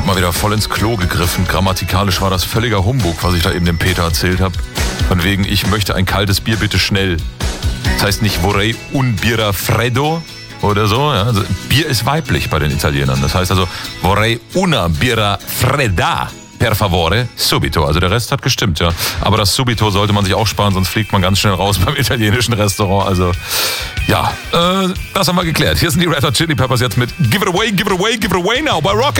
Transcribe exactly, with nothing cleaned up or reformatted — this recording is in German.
mal wieder voll ins Klo gegriffen. Grammatikalisch war das völliger Humbug, was ich da eben dem Peter erzählt habe. Von wegen, ich möchte ein kaltes Bier bitte schnell. Das heißt nicht vorrei un birra freddo oder so. Ja? Also Bier ist weiblich bei den Italienern. Das heißt also vorrei una birra fredda. Per favore, subito. Also der Rest hat gestimmt, ja. Aber das subito sollte man sich auch sparen, sonst fliegt man ganz schnell raus beim italienischen Restaurant. Also, ja, äh, das haben wir geklärt. Hier sind die Red Hot Chili Peppers jetzt mit Give It Away, Give It Away, Give It Away Now bei Rock